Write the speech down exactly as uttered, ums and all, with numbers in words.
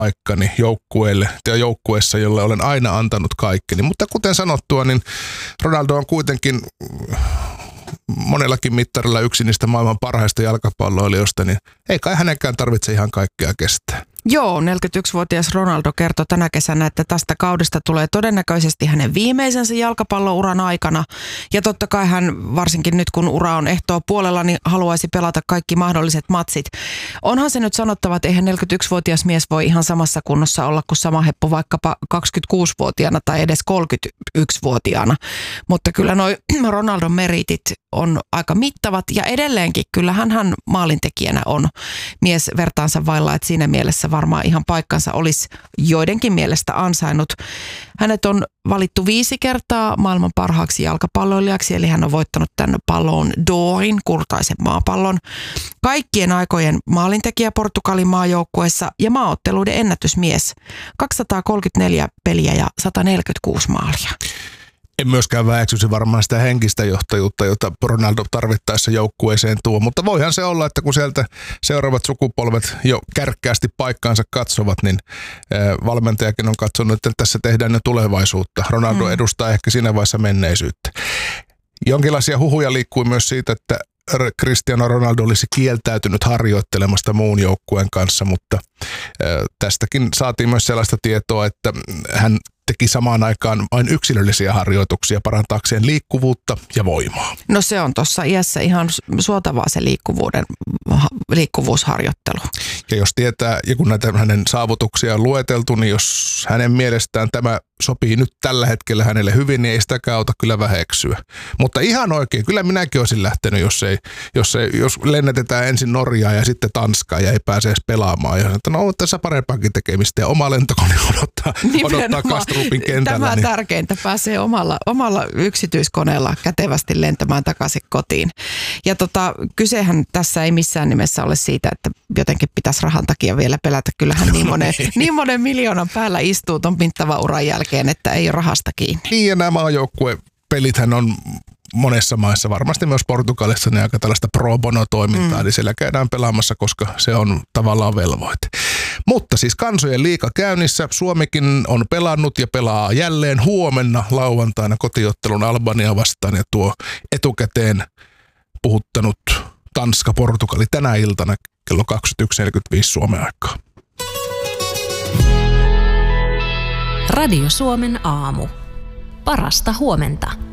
paikkani joukkueelle ja joukkueessa, jolle olen aina antanut kaikkeni. Mutta kuten sanottua, niin Ronaldo on kuitenkin monellakin mittarilla yksi niistä maailman parhaista jalkapalloilijoista, niin ei kai hänenkään tarvitse ihan kaikkea kestää. Joo, neljäkymmentäyksivuotias Ronaldo kertoi tänä kesänä, että tästä kaudesta tulee todennäköisesti hänen viimeisensä jalkapallouran aikana. Ja totta kai hän, varsinkin nyt kun ura on ehtoa puolella, niin haluaisi pelata kaikki mahdolliset matsit. Onhan se nyt sanottava, että eihän neljäkymmentäyksivuotias mies voi ihan samassa kunnossa olla kuin sama heppu vaikkapa kaksikymmentäkuusivuotiaana tai edes kolmekymmentäyksivuotiaana. Mutta kyllä noi Ronaldon meritit on aika mittavat ja edelleenkin kyllähän hän maalintekijänä on mies vertaansa vailla, että siinä mielessä varmaan ihan paikkansa olisi joidenkin mielestä ansainnut. Hänet on valittu viisi kertaa maailman parhaaksi jalkapalloilijaksi, eli hän on voittanut tämän Ballon d'Orin, kultaisen maapallon, kaikkien aikojen maalintekijä Portugalin maajoukkueessa ja maaotteluiden ennätysmies. kaksisataakolmekymmentäneljä peliä ja sata neljäkymmentäkuusi maalia. En myöskään väheksyisi varmaan sitä henkistä johtajuutta, jota Ronaldo tarvittaessa joukkueeseen tuo, mutta voihan se olla, että kun sieltä seuraavat sukupolvet jo kärkkäästi paikkaansa katsovat, niin valmentajakin on katsonut, että tässä tehdään jo tulevaisuutta. Ronaldo mm. edustaa ehkä siinä vaiheessa menneisyyttä. Jonkinlaisia huhuja liikkui myös siitä, että Cristiano Ronaldo olisi kieltäytynyt harjoittelemasta muun joukkueen kanssa, mutta tästäkin saatiin myös sellaista tietoa, että hän teki samaan aikaan vain yksilöllisiä harjoituksia parantaakseen liikkuvuutta ja voimaa. No se on tuossa iässä ihan suotavaa se liikkuvuuden, liikkuvuusharjoittelu. Ja jos tietää, ja kun näitä hänen saavutuksia on lueteltu, niin jos hänen mielestään tämä sopii nyt tällä hetkellä hänelle hyvin, niin ei sitäkään auta kyllä väheksyä. Mutta ihan oikein, kyllä minäkin olisin lähtenyt, jos, ei, jos, ei, jos lennätetään ensin Norjaan ja sitten Tanskaan ja ei pääse edes pelaamaan. Ja että no on tässä parempaakin tekemistä ja oma lentokone odottaa, odottaa Kastrupin kentällä. Tämä niin. Tärkeintä, pääsee omalla, omalla yksityiskoneella kätevästi lentämään takaisin kotiin. Ja tota, kysehän tässä ei missään nimessä ole siitä, että jotenkin pitäisi rahan takia vielä pelätä. Kyllähän no, niin, monen, niin. niin monen miljoonan päällä istuu ton pinttavan uran jälkeen, että ei ole rahasta kiinni. Niin ja nämä maajoukkuepelithän on monessa maissa, varmasti myös Portugalissa, niin aika tällaista pro bono toimintaa, mm. niin siellä käydään pelaamassa, koska se on tavallaan velvoite. Mutta siis kansojen liiga käynnissä, Suomikin on pelannut ja pelaa jälleen huomenna lauantaina kotiottelun Albania vastaan ja tuo etukäteen puhuttanut Tanska-Portugali tänä iltana kello kaksikymmentäyksi neljäkymmentäviisi Suomen aikaa. Radio Suomen aamu. Parasta huomenta.